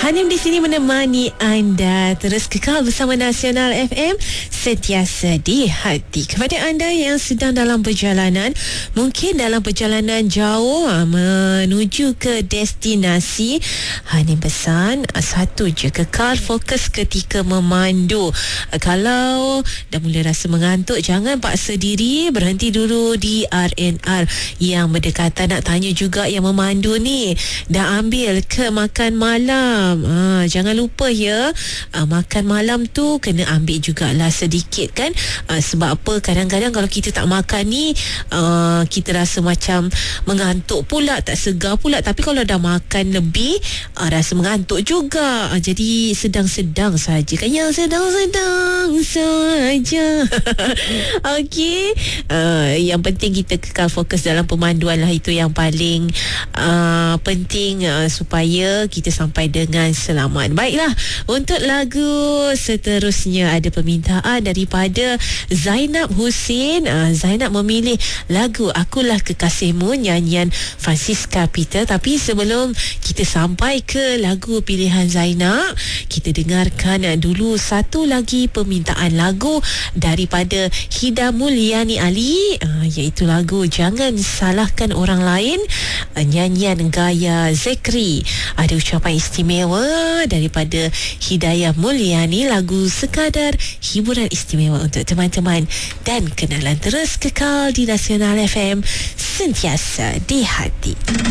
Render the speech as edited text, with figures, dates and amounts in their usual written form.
Hanim di sini menemani anda. Terus kekal bersama Nasional FM, sentiasa di hati. Kepada anda yang sedang dalam perjalanan, mungkin dalam perjalanan jauh menuju ke destinasi, Hanim pesan satu je, kekal fokus ketika memandu. Kalau dah mula rasa mengantuk, jangan paksa diri, berhenti dulu di RNR yang berdekatan. Nak tanya juga yang memandu ni, dah ambil ke makan malam? Jangan lupa ya, makan malam tu kena ambil jugalah sedikit kan. Sebab apa, kadang-kadang kalau kita tak makan ni, kita rasa macam mengantuk pula, tak segar pula. Tapi kalau dah makan lebih, rasa mengantuk juga. Jadi sedang-sedang saja kan, yang sedang-sedang saja. Okey, yang penting kita kekal fokus dalam pemanduan lah. Itu yang paling penting, supaya kita sampai dengan selamat. Baiklah, untuk lagu seterusnya ada permintaan daripada Zainab Hussein. Zainab memilih lagu Akulah Kekasihmu, nyanyian Francisca Peter. Tapi sebelum kita sampai ke lagu pilihan Zainab, kita dengarkan dulu satu lagi permintaan lagu daripada Hida Mulyani Ali, iaitu lagu Jangan Salahkan Orang Lain, nyanyian gaya Zekri. Ada ucapan istimewa daripada Hidayah Mulyani, lagu sekadar hiburan istimewa untuk teman-teman. Dan kenalan terus kekal di Nasional FM, sentiasa di hati.